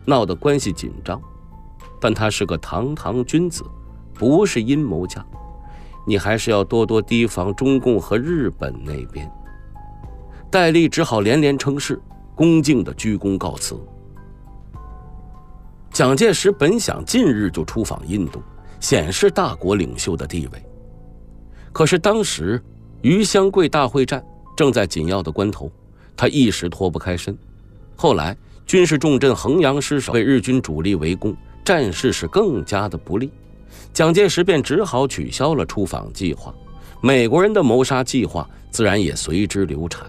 闹得关系紧张，但他是个堂堂君子，不是阴谋家，你还是要多多提防中共和日本那边。戴笠只好连连称是，恭敬地鞠躬告辞。蒋介石本想近日就出访印度，显示大国领袖的地位，可是当时余湘桂大会战正在紧要的关头，他一时脱不开身。后来军事重镇衡阳失守，被日军主力围攻，战事是更加的不利，蒋介石便只好取消了出访计划，美国人的谋杀计划自然也随之流产。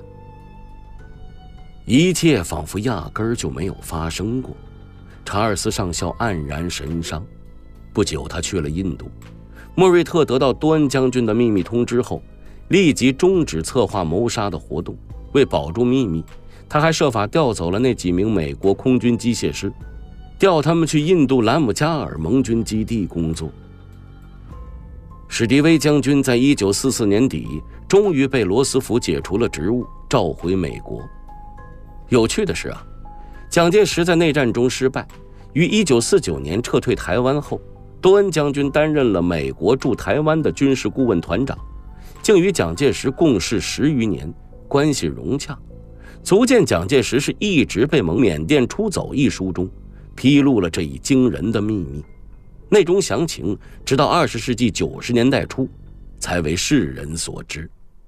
一切仿佛压根儿就没有发生过。查尔斯上校黯然神伤。不久他去了印度，莫瑞特得到多恩将军的秘密通知后，立即终止策划谋杀的活动。为保住秘密，他还设法调走了那几名美国空军机械师，调他们去印度兰姆加尔盟军基地工作。史迪威将军在1944年底终于被罗斯福解除了职务，召回美国。有趣的是啊，蒋介石在内战中失败，于1949年撤退台湾后，多恩将军担任了美国驻台湾的军事顾问团长，竟与蒋介石共事10余年，关系融洽，足见蒋介石是一直被蒙。缅甸出走一书中披露了这一惊人的秘密，内中详情直到20世纪90年代初才为世人所知。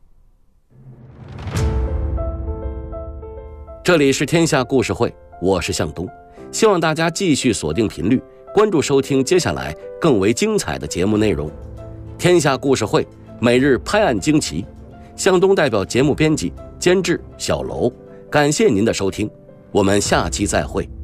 这里是天下故事会，我是向东，希望大家继续锁定频率，关注收听接下来更为精彩的节目内容。天下故事会每日拍案惊奇，向东代表节目编辑监制小楼，感谢您的收听，我们下期再会。